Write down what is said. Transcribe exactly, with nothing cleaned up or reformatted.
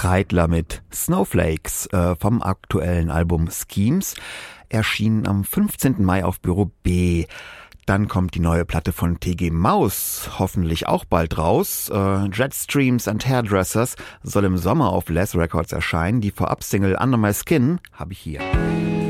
Kreidler mit Snowflakes äh, vom aktuellen Album Schemes, erschienen am fünfzehnten Mai auf Büro B. Dann kommt die neue Platte von T G Maus, hoffentlich auch bald raus. Äh, Jetstreams and Hairdressers soll im Sommer auf Les Records erscheinen. Die Vorab-Single Under My Skin habe ich hier.